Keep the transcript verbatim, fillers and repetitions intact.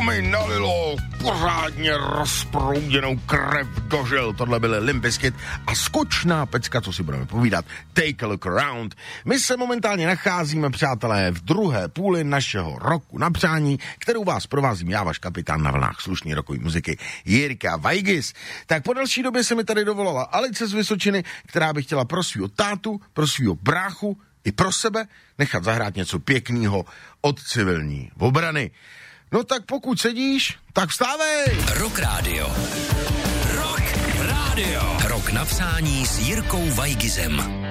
mi nalilo pořádně rozprouděnou krev do žil. Tohle byly Limp Bizkit a skočná pecka, co si budeme povídat, Take a Look Around. My se momentálně nacházíme, přátelé, v druhé půli našeho roku na přání, kterou vás provázím já, váš kapitán na vlnách slušný rokový muziky Jirka Vajgis. Tak po další době se mi tady dovolala Alice z Vysočiny, která by chtěla pro svýho tátu, pro svýho bráchu i pro sebe nechat zahrát něco pěkného od civilní obrany. No tak pokud sedíš, tak vstávej! Rock Radio. Rock Radio. Rock na přání s Jirkou Vajgizem.